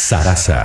Sarasa.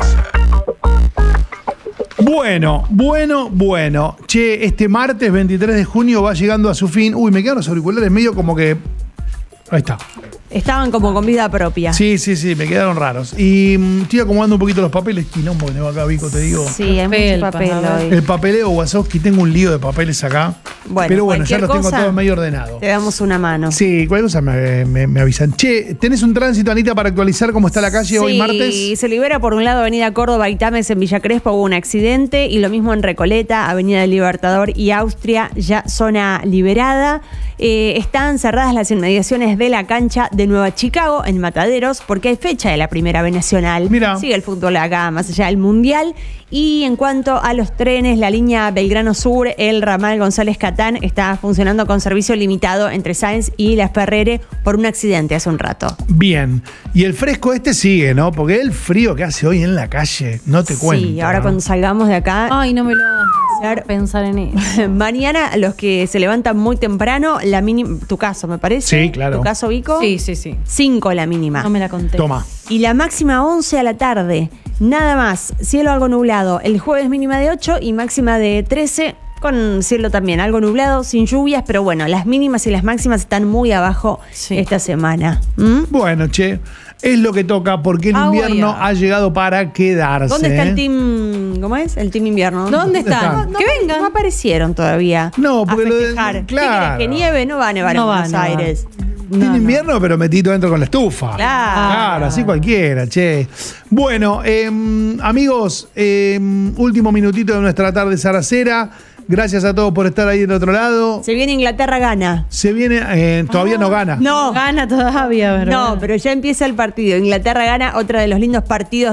Bueno. Che, este martes 23 de junio va llegando a su fin. Uy, me quedan los auriculares medio como que... Ahí está. Estaban como con vida propia. Sí, me quedaron raros. Y estoy acomodando un poquito los papeles. Quilombo que tengo acá, Vico, te digo. Sí, hay mucho papel hoy. El papeleo, Wazowski, tengo un lío de papeles acá. Bueno, pero bueno, ya los tengo cosa, todos medio ordenados. Te damos una mano. Sí, cualquier cosa me avisan. Che, ¿tenés un tránsito, Anita, para actualizar cómo está la calle hoy martes? Sí, se libera por un lado Avenida Córdoba y Tames en Villa Crespo, hubo un accidente, y lo mismo en Recoleta, Avenida del Libertador y Austria, ya zona liberada. Están cerradas las inmediaciones de la cancha de Nueva Chicago en Mataderos porque hay fecha de la Primera B Nacional. Mirá. Sigue el fútbol acá, más allá del Mundial. Y en cuanto a los trenes, la línea Belgrano Sur, el ramal González Catán está funcionando con servicio limitado entre Sáenz y Las Ferrere por un accidente hace un rato. Bien. Y el fresco sigue, ¿no? Porque el frío que hace hoy en la calle, no te cuento. Sí, ahora ¿no? cuando salgamos de acá... Ay, no me lo hagas pensar en eso. Mañana, los que se levantan muy temprano, la mínima... Tu caso, me parece. Sí, claro. ¿Tu caso, Vico? Sí. 5 la mínima. No me la conté. Toma. Y la máxima 11 a la tarde. Nada más. Cielo algo nublado. El jueves mínima de 8 y máxima de 13. Con cielo también algo nublado, sin lluvias. Pero bueno, las mínimas y las máximas están muy abajo esta semana. Bueno, che, es lo que toca porque el invierno ha llegado para quedarse. ¿Dónde está el team? ¿Cómo es? El team invierno. ¿Dónde están? Que vengan. No aparecieron todavía. No, porque a lo de- festejar. claro. ¿Qué nieve? No va a nevar en Buenos Aires. Tiene invierno, pero metido dentro con la estufa. Claro. Así cualquiera, che. Bueno, amigos, último minutito de nuestra tarde saracera. Gracias a todos por estar ahí del otro lado. Se viene Inglaterra, gana. Se viene, todavía no gana. No. Gana todavía, ¿verdad? No, pero ya empieza el partido. Inglaterra gana, otra de los lindos partidos